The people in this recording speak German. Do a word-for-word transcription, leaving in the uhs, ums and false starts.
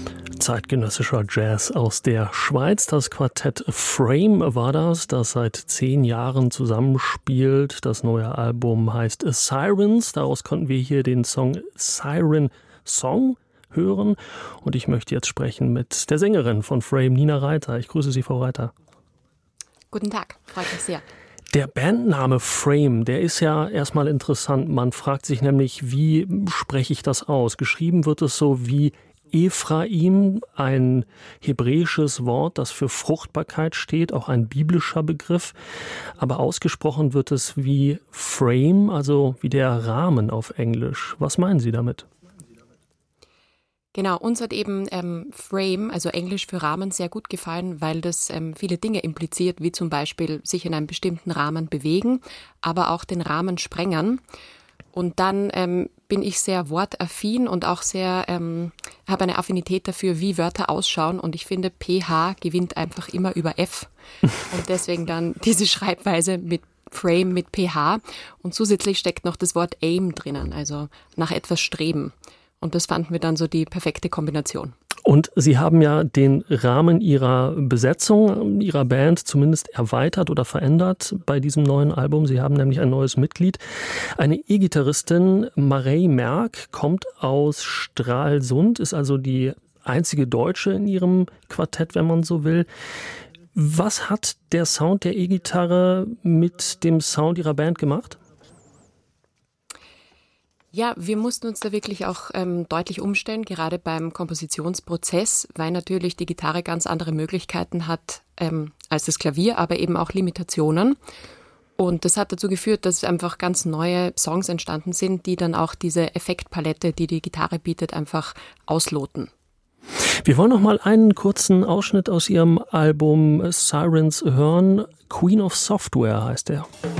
Zeitgenössischer Jazz aus der Schweiz. Das Quartett Frame war das, das seit zehn Jahren zusammenspielt. Das neue Album heißt Sirens. Daraus konnten wir hier den Song Siren Song hören. Und ich möchte jetzt sprechen mit der Sängerin von Frame, Nina Reiter. Ich grüße Sie, Frau Reiter. Guten Tag, freut mich sehr. Der Bandname Frame, der ist ja erstmal interessant. Man fragt sich nämlich, wie spreche ich das aus? Geschrieben wird es so wie Ephraim, ein hebräisches Wort, das für Fruchtbarkeit steht, auch ein biblischer Begriff. Aber ausgesprochen wird es wie Frame, also wie der Rahmen auf Englisch. Was meinen Sie damit? Genau, uns hat eben ähm, Frame, also Englisch für Rahmen, sehr gut gefallen, weil das ähm, viele Dinge impliziert, wie zum Beispiel sich in einem bestimmten Rahmen bewegen, aber auch den Rahmen sprengen. Und dann ähm, bin ich sehr wortaffin und auch sehr, ähm, habe eine Affinität dafür, wie Wörter ausschauen. Und ich finde, P H gewinnt einfach immer über F. Und deswegen dann diese Schreibweise mit Frame mit P H. Und zusätzlich steckt noch das Wort Aim drinnen, also nach etwas streben. Und das fanden wir dann so die perfekte Kombination. Und Sie haben ja den Rahmen Ihrer Besetzung, Ihrer Band zumindest erweitert oder verändert bei diesem neuen Album. Sie haben nämlich ein neues Mitglied. Eine E-Gitarristin, Marey Merck, kommt aus Stralsund, ist also die einzige Deutsche in ihrem Quartett, wenn man so will. Was hat der Sound der E-Gitarre mit dem Sound Ihrer Band gemacht? Ja, wir mussten uns da wirklich auch ähm, deutlich umstellen, gerade beim Kompositionsprozess, weil natürlich die Gitarre ganz andere Möglichkeiten hat ähm, als das Klavier, aber eben auch Limitationen. Und das hat dazu geführt, dass einfach ganz neue Songs entstanden sind, die dann auch diese Effektpalette, die die Gitarre bietet, einfach ausloten. Wir wollen noch mal einen kurzen Ausschnitt aus Ihrem Album Sirens hören. Queen of Software heißt er.